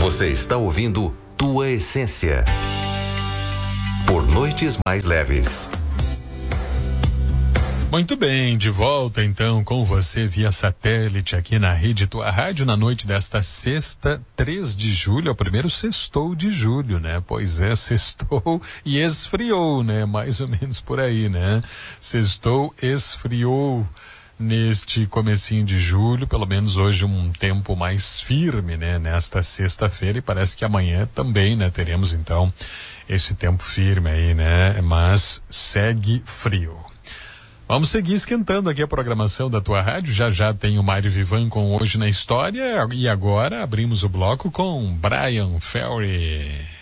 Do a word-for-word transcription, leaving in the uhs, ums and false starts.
Você está ouvindo Tua Essência. Por Noites Mais Leves. Muito bem, de volta então com você via satélite aqui na Rede Tua Rádio na noite desta sexta, três de julho, é o primeiro sextou de julho, né? Pois é, sextou e esfriou, né? Mais ou menos por aí, né? Sextou, esfriou neste comecinho de julho, pelo menos hoje um tempo mais firme, né? Nesta sexta-feira, e parece que amanhã também, né? Teremos então esse tempo firme aí, né? Mas segue frio. Vamos seguir esquentando aqui a programação da Tua Rádio. Já já tem o Mário Vivan com Hoje na História. E agora abrimos o bloco com Brian Ferry.